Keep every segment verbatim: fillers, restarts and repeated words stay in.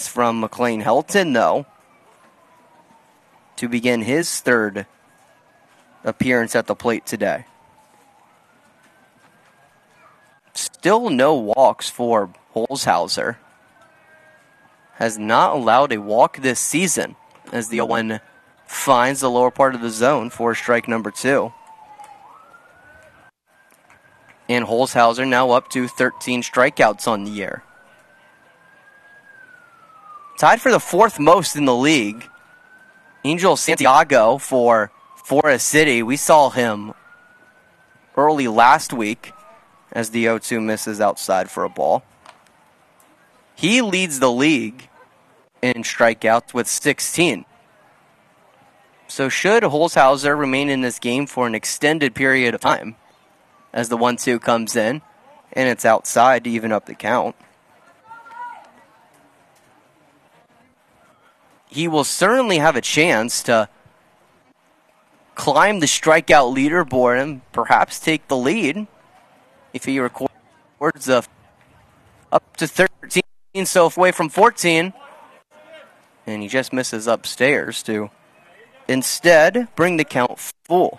from McLean Helton, though, to begin his third appearance at the plate today. Still no walks for Holzhauser. Has not allowed a walk this season as the oh one finds the lower part of the zone for strike number two. And Holzhauser now up to thirteen strikeouts on the year. Tied for the fourth most in the league, Angel Santiago for Forest City. We saw him early last week as the oh two misses outside for a ball. He leads the league in strikeouts with sixteen. So should Holzhauser remain in this game for an extended period of time as the one two comes in and it's outside to even up the count, he will certainly have a chance to climb the strikeout leaderboard and perhaps take the lead if he records a up to thirteen, so away from fourteen, and he just misses upstairs to instead bring the count full.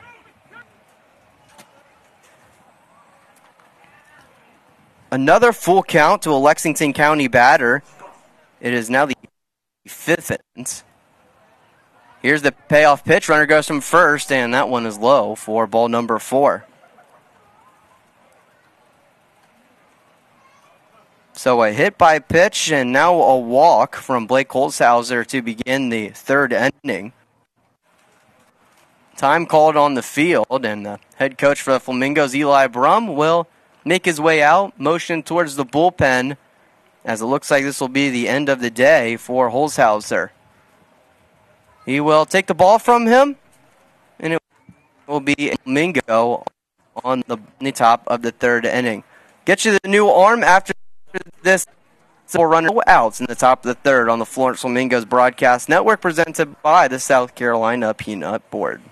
Another full count to a Lexington County batter. It is now the fifth inning. Here's the payoff pitch. Runner goes from first, and that one is low for ball number four. So a hit by pitch, and now a walk from Blake Holzhauser to begin the third inning. Time called on the field, and the head coach for the Flamingos, Eli Brum, will make his way out, motion towards the bullpen, as it looks like this will be the end of the day for Holzhauser. He will take the ball from him, and it will be Flamingo on the, on the top of the third inning. Get you the new arm after this. Four runner outs in the top of the third on the Florence Flamingos Broadcast Network, presented by the South Carolina Peanut Board.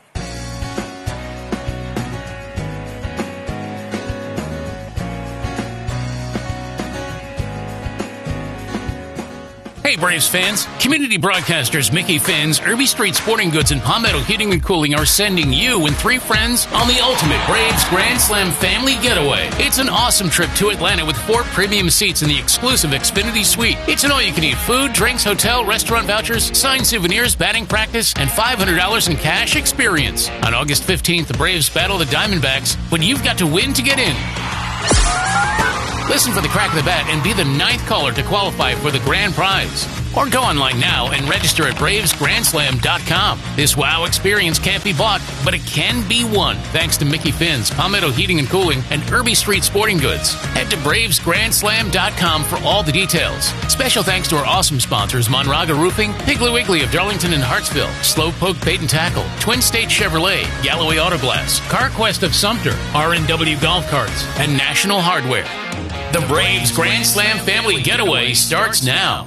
Hey Braves fans, community broadcasters Mickey Finn's, Irby Street Sporting Goods, and Palmetto Heating and Cooling are sending you and three friends on the ultimate Braves Grand Slam family getaway. It's an awesome trip to Atlanta with four premium seats in the exclusive Xfinity Suite. It's an all-you-can-eat food, drinks, hotel, restaurant vouchers, signed souvenirs, batting practice, and five hundred dollars in cash experience. On August fifteenth, the Braves battle the Diamondbacks, but you've got to win to get in. Listen for the crack of the bat and be the ninth caller to qualify for the grand prize. Or go online now and register at Braves Grand Slam dot com. This wow experience can't be bought, but it can be won thanks to Mickey Finn's, Palmetto Heating and Cooling, and Irby Street Sporting Goods. Head to Braves Grand Slam dot com for all the details. Special thanks to our awesome sponsors, Monraga Roofing, Piggly Wiggly of Darlington and Hartsville, Slowpoke Bait and Tackle, Twin State Chevrolet, Galloway Auto Glass, CarQuest of Sumter, R and W Golf Carts, and National Hardware. The Braves Grand Slam Family Getaway starts now.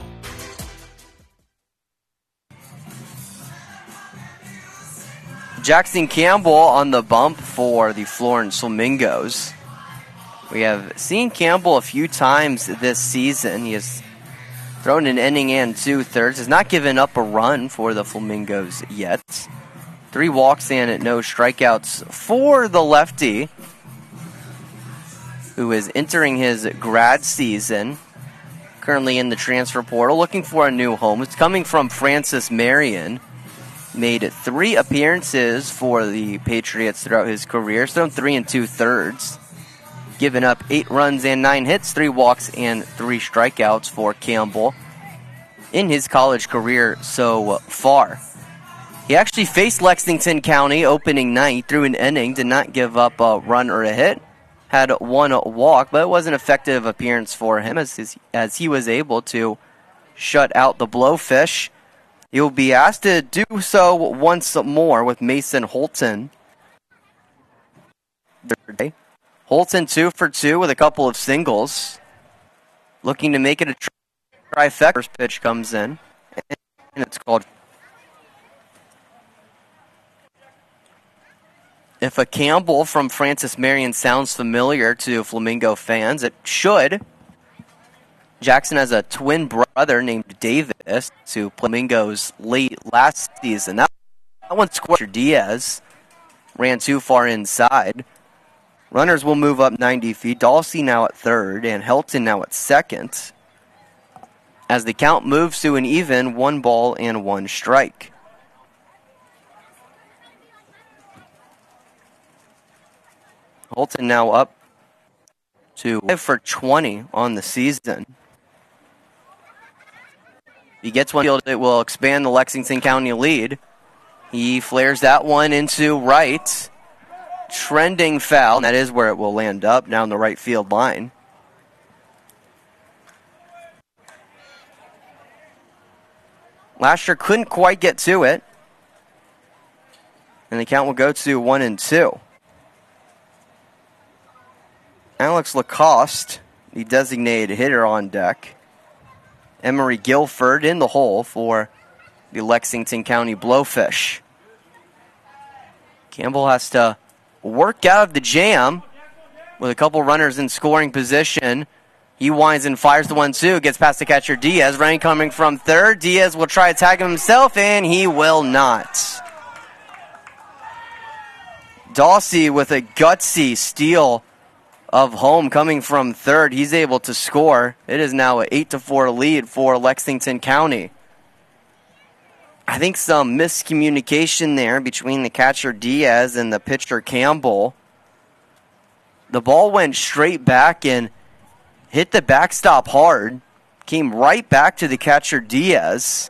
Jackson Campbell on the bump for the Florence Flamingos. We have seen Campbell a few times this season. He has thrown an inning and two-thirds. Has not given up a run for the Flamingos yet. Three walks and no strikeouts for the lefty, who is entering his grad season, currently in the transfer portal, looking for a new home. It's coming from Francis Marion. Made three appearances for the Patriots throughout his career, thrown three and two-thirds. Given up eight runs and nine hits, three walks and three strikeouts for Campbell in his college career so far. He actually faced Lexington County opening night, threw an inning, did not give up a run or a hit. Had one walk, but it was an effective appearance for him as his, as he was able to shut out the Blowfish. He'll be asked to do so once more with Mason Holton. Holton two for two with a couple of singles. Looking to make it a trifecta. First pitch comes in, and it's called. If a Campbell from Francis Marion sounds familiar to Flamingo fans, it should. Jackson has a twin brother named Davis, who played Flamingos late last season. That, that one scored. Diaz ran too far inside. Runners will move up ninety feet. Dalsey now at third, and Helton now at second. As the count moves to an even, one ball and one strike. Holton now up to five for twenty on the season. He gets one field, it will expand the Lexington County lead. He flares that one into right. Trending foul, and that is where it will land up, down the right field line. Lasher couldn't quite get to it. And the count will go to one and two. Alex Lacoste, the designated hitter, on deck. Emery Guilford in the hole for the Lexington County Blowfish. Campbell has to work out of the jam with a couple runners in scoring position. He winds and fires the one two, gets past the catcher Diaz. Rain coming from third. Diaz will try to tag him himself, and he will not. Dalsey with a gutsy steal of home coming from third. He's able to score. It is now an eight to four lead for Lexington County. I think some miscommunication there between the catcher Diaz and the pitcher Campbell. The ball went straight back and hit the backstop hard. Came right back to the catcher Diaz.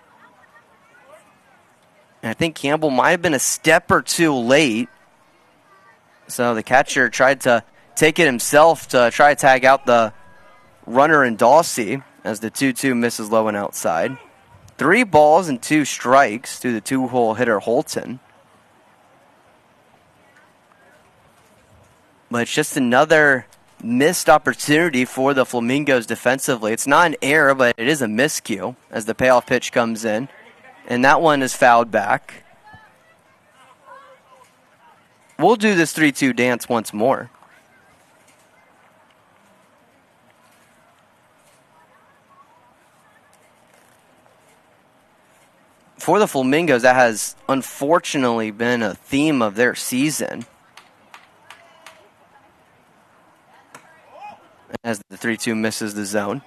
And I think Campbell might have been a step or two late. So the catcher tried to take it himself to try to tag out the runner in Dalsey as the two two misses low and outside. Three balls and two strikes to the two-hole hitter Holton. But it's just another missed opportunity for the Flamingos defensively. It's not an error, but it is a miscue as the payoff pitch comes in. And that one is fouled back. We'll do this three two dance once more. For the Flamingos, that has unfortunately been a theme of their season. As the three two misses the zone.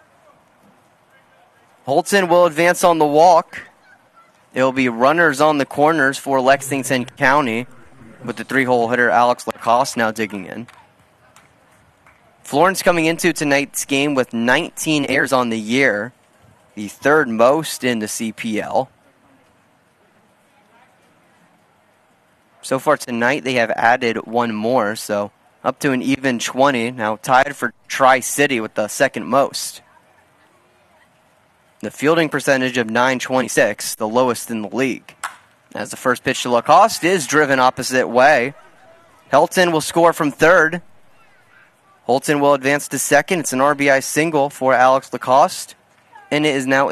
Holton will advance on the walk. It will be runners on the corners for Lexington County, with the three-hole hitter Alex Lacoste now digging in. Florence coming into tonight's game with nineteen errors on the year, the third most in the C P L. So far tonight, they have added one more, so up to an even twenty, now tied for Tri-City with the second most. The fielding percentage of nine twenty-six, the lowest in the league. As the first pitch to Lacoste is driven opposite way. Helton will score from third. Holton will advance to second. It's an R B I single for Alex Lacoste, and it is now